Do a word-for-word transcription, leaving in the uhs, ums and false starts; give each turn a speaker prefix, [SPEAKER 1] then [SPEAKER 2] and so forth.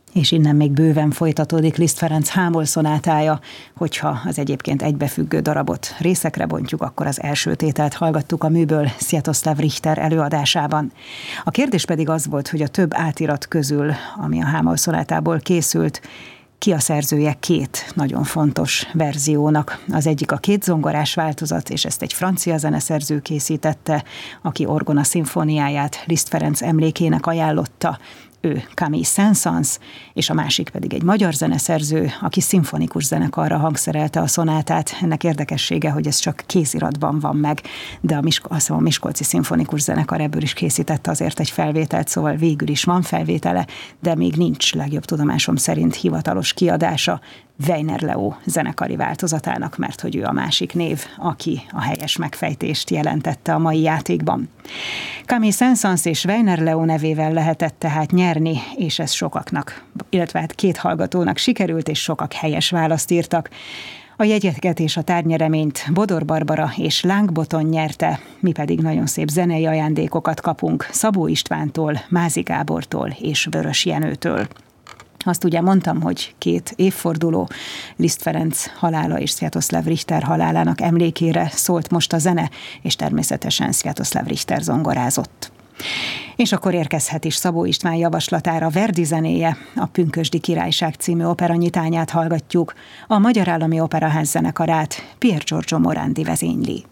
[SPEAKER 1] És innen még bőven folytatódik Liszt Ferenc Hámol szonátája, hogyha az egyébként egybefüggő darabot részekre bontjuk, akkor az első tételt hallgattuk a műből Sviatoslav Richter előadásában. A kérdés pedig az volt, hogy a több átirat közül, ami a Hámol szonátából készült, ki a szerzője két nagyon fontos verziónak. Az egyik a kétzongorás változat, és ezt egy francia zeneszerző készítette, aki orgona szimfóniáját Liszt Ferenc emlékének ajánlotta, ő Camille Saint-Saëns, és a másik pedig egy magyar zeneszerző, aki szimfonikus zenekarra hangszerelte a szonátát. Ennek érdekessége, hogy ez csak kéziratban van meg, de a, Misko- azt mondom, a Miskolci Szimfonikus Zenekar ebből is készítette azért egy felvételt, szóval végül is van felvétele, de még nincs legjobb tudomásom szerint hivatalos kiadása Weiner Leo zenekari változatának, mert hogy ő a másik név, aki a helyes megfejtést jelentette a mai játékban. Camille Saint-Saëns és Weiner Leo nevével lehetett tehát nyerni, és ez sokaknak, illetve hát két hallgatónak sikerült, és sokak helyes választ írtak. A jegyeket és a tárgyereményt Bodor Barbara és Láng Boton nyerte, mi pedig nagyon szép zenei ajándékokat kapunk Szabó Istvántól, Mázi Gábortól és Vörös Jenőtől. Azt ugye mondtam, hogy két évforduló, Liszt Ferenc halála és Sviatoslav Richter halálának emlékére szólt most a zene, és természetesen Sviatoslav Richter zongorázott. És akkor érkezhet is Szabó István javaslatára Verdi zenéje, a Pünkösdi Királyság című operanyitányát hallgatjuk, a Magyar Állami Operaház zenekarát Pier Giorgio Morandi vezényli.